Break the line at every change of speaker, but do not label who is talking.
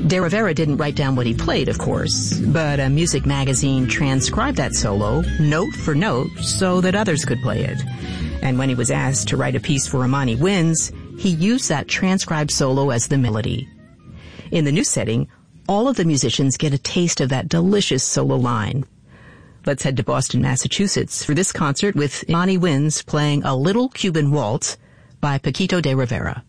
De Rivera didn't write down what he played, of course, but a music magazine transcribed that solo, note for note, so that others could play it. And when he was asked to write a piece for Imani Winds, he used that transcribed solo as the melody. In the new setting, all of the musicians get a taste of that delicious solo line. Let's head to Boston, Massachusetts for this concert with Imani Winds playing A Little Cuban Waltz by Paquito de Rivera.